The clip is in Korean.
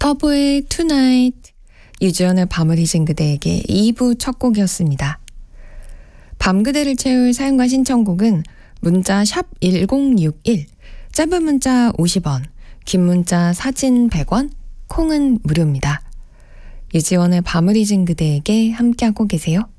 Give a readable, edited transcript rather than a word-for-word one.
터보의 Tonight, 유지연의 밤을 잊은 그대에게 2부 첫 곡이었습니다. 밤그대를 채울 사연과 신청곡은 문자 샵 1061, 짧은 문자 50원, 긴 문자 사진 100원, 콩은 무료입니다. 유지원의 밤을 잊은 그대에게 함께하고 계세요.